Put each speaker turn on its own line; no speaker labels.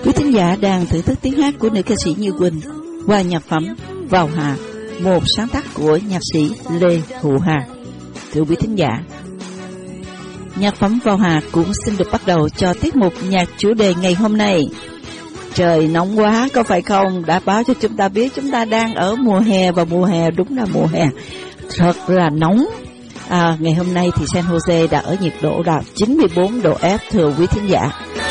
Quý thính giả đang thưởng thức tiếng hát của nữ ca sĩ Như Quỳnh qua nhạc phẩm Vào Hạ, một sáng tác của nhạc sĩ Lê Hữu Hà. Thưa quý thính giả, nhạc phẩm Vào Hạ cũng xin được bắt đầu cho tiết mục nhạc chủ đề ngày hôm nay. Trời nóng quá có phải không? Đã báo cho chúng ta biết chúng ta đang ở mùa hè, và mùa hè đúng là mùa hè thật là nóng. Ngày hôm nay thì San Jose đã ở nhiệt độ là 94 độ F, thưa quý thính giả.